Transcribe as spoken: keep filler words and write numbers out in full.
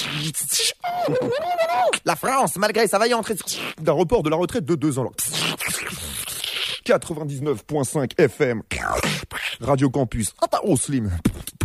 La France, malgré sa vaillante d'un report de la retraite de deux ans. quatre-vingt-dix-neuf virgule cinq F M. Radio Campus. Ah, oh, Slim.